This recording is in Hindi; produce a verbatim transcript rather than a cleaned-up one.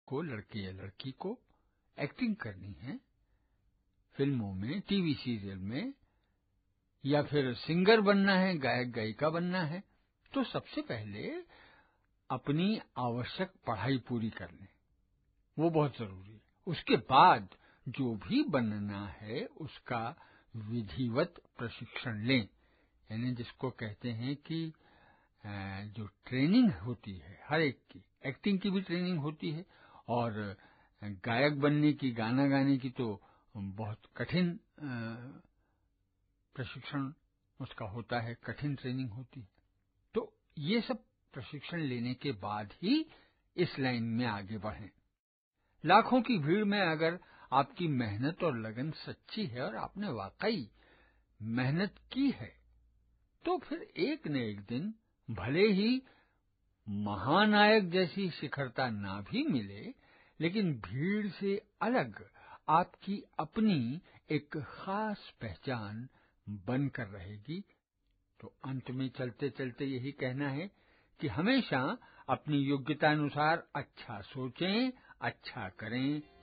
को, लड़के या लड़की को एक्टिंग करनी है फिल्मों में, टीवी सीरियल में, या फिर सिंगर बनना है, गायक गायिका बनना है, तो सबसे पहले अपनी आवश्यक पढ़ाई पूरी कर लें, वो बहुत जरूरी है। उसके बाद जो भी बनना है उसका विधिवत प्रशिक्षण लें, यानी जिसको कहते हैं कि जो ट्रेनिंग होती है हर एक की, एक्टिंग की भी ट्रेनिंग होती है और गायक बनने की, गाना गाने की तो बहुत कठिन प्रशिक्षण उसका होता है, कठिन ट्रेनिंग होती है। तो ये सब प्रशिक्षण लेने के बाद ही इस लाइन में आगे बढ़ें। लाखों की भीड़ में अगर आपकी मेहनत और लगन सच्ची है और आपने वाकई मेहनत की है, तो फिर एक न एक दिन भले ही महानायक जैसी शिखरता ना भी मिले, लेकिन भीड़ से अलग आपकी अपनी एक खास पहचान बनकर रहेगी। तो अंत में चलते चलते यही कहना है कि हमेशा अपनी योग्यता अनुसार अच्छा सोचें, अच्छा करें,